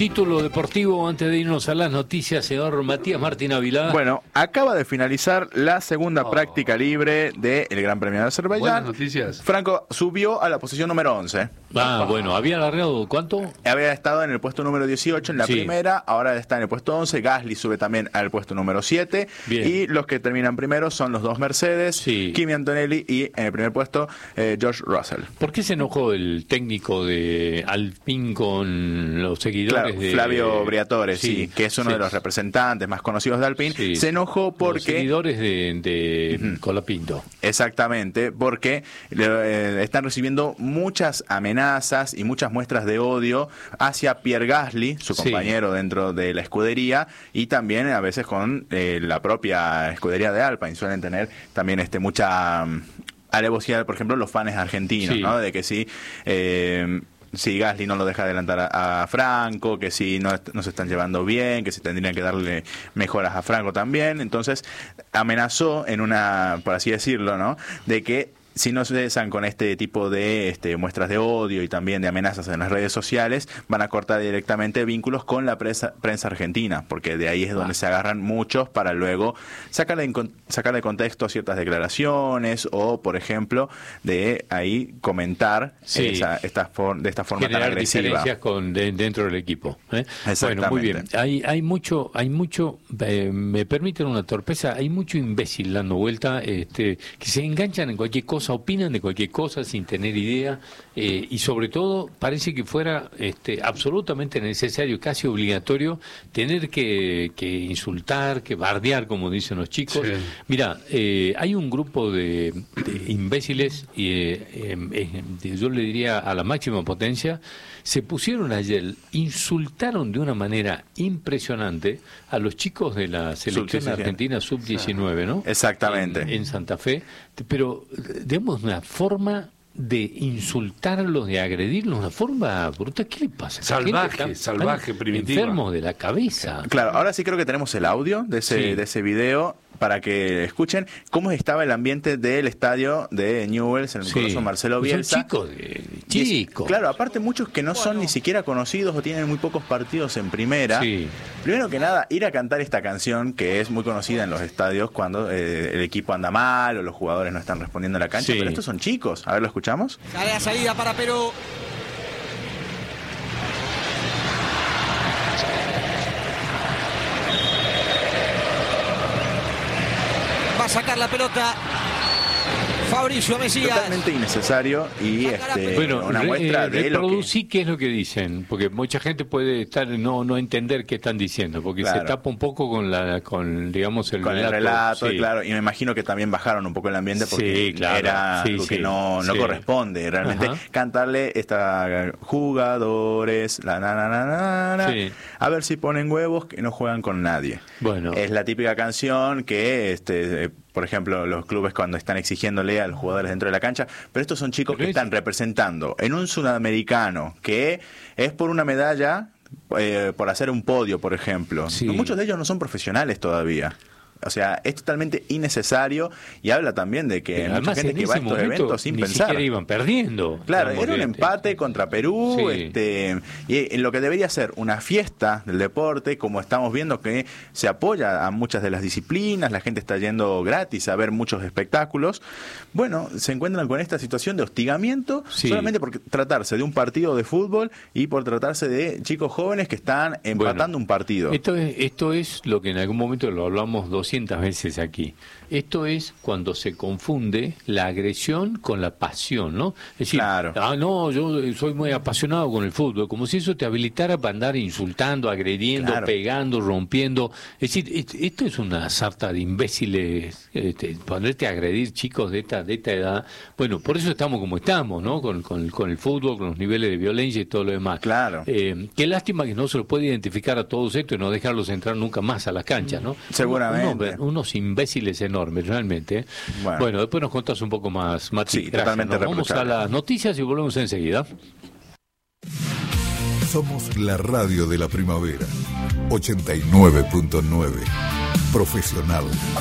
título deportivo antes de irnos a las noticias, señor Matías Martín Ávila. Bueno, acaba de finalizar la segunda práctica libre del Gran Premio de Azerbaiyán. Buenas noticias. Franco subió a la posición número 11. Bueno, ¿había alargado cuánto? Había estado en el puesto número 18 en la primera, ahora está en el puesto 11. Gasly sube también al puesto número 7. Bien. Y los que terminan primero son los dos Mercedes, Kimi Antonelli y en el primer puesto George Russell. ¿Por qué se enojó el técnico de Alpine con los seguidores de Flavio Briatore, que es uno de los representantes más conocidos de Alpine? Se enojó porque... Los seguidores de Colapinto. Exactamente, porque están recibiendo muchas amenazas y muchas muestras de odio hacia Pierre Gasly, su compañero dentro de la escudería, y también a veces con la propia escudería de Alpine. Suelen tener también mucha alevosía, por ejemplo, los fans argentinos, ¿no? De que si Gasly no lo deja adelantar a Franco, que si no se están llevando bien, que si tendrían que darle mejoras a Franco también. Entonces amenazó en una, por así decirlo, ¿no?, de que si no se cesan con este tipo de muestras de odio y también de amenazas en las redes sociales, van a cortar directamente vínculos con la prensa argentina, porque de ahí es donde se agarran muchos para luego sacar de contexto ciertas declaraciones o, por ejemplo, de ahí comentar de esta forma tan agresiva. Diferencias dentro del equipo. Bueno, muy bien. Hay mucho, me permiten una torpeza, hay mucho imbécil dando vuelta, que se enganchan en cualquier cosa, opinan de cualquier cosa sin tener idea, y sobre todo parece que fuera absolutamente necesario, casi obligatorio, tener que insultar, que bardear, como dicen los chicos. Mira, hay un grupo de imbéciles, yo le diría a la máxima potencia, se pusieron ayer, insultaron de una manera impresionante a los chicos de la selección argentina sub-19, ¿no? Exactamente. En Santa Fe, pero digamos una forma de insultarlos, de agredirlos, una forma brutal. ¿Qué le pasa? Salvaje, primitiva. Enfermos de la cabeza. Claro, ahora sí creo que tenemos el audio de ese video para que escuchen cómo estaba el ambiente del estadio de Newell's en el Coloso Marcelo Bielsa. Son chicos. Claro, aparte muchos que no son ni siquiera conocidos o tienen muy pocos partidos en primera. Primero que nada, ir a cantar esta canción que es muy conocida en los estadios cuando el equipo anda mal o los jugadores no están respondiendo a la cancha, pero estos son chicos. A ver, ¿lo escuchamos? Sale a salida para Perú. Va a sacar la pelota Fabricio Mesías. Totalmente innecesario y una muestra de reproducí qué es lo que dicen, porque mucha gente puede estar no entender qué están diciendo, porque se tapa un poco con el relato. Claro, y me imagino que también bajaron un poco el ambiente porque era algo que no corresponde realmente. Cantarle jugadores, a ver si ponen huevos que no juegan con nadie. Bueno, es la típica canción que por ejemplo, los clubes cuando están exigiéndole a los jugadores dentro de la cancha, pero estos son chicos que están representando en un sudamericano que es por una medalla, por hacer un podio, por ejemplo. Muchos de ellos no son profesionales todavía. O sea, es totalmente innecesario y habla también de que hay mucha gente que va a estos eventos sin pensar. Ni siquiera iban perdiendo. Claro, era un empate contra Perú, y en lo que debería ser una fiesta del deporte, como estamos viendo que se apoya a muchas de las disciplinas, la gente está yendo gratis a ver muchos espectáculos. Bueno, se encuentran con esta situación de hostigamiento solamente por tratarse de un partido de fútbol y por tratarse de chicos jóvenes que están empatando un partido. Esto es lo que en algún momento lo hablamos 200 veces aquí. Esto es cuando se confunde la agresión con la pasión, ¿no? Es decir, yo soy muy apasionado con el fútbol, como si eso te habilitara para andar insultando, agrediendo, pegando, rompiendo. Es decir, esto es una sarta de imbéciles, ponerte a agredir chicos de esta edad. Bueno, por eso estamos como estamos, ¿no? Con el fútbol, con los niveles de violencia y todo lo demás. Claro. Qué lástima que no se lo puede identificar a todos estos y no dejarlos entrar nunca más a las canchas, ¿no? Seguramente. Unos imbéciles enormes, realmente. Bueno, después nos contás un poco más, Mati. Sí, totalmente. Vamos a las noticias y volvemos enseguida. Somos la radio de la primavera. 89.9. Profesional.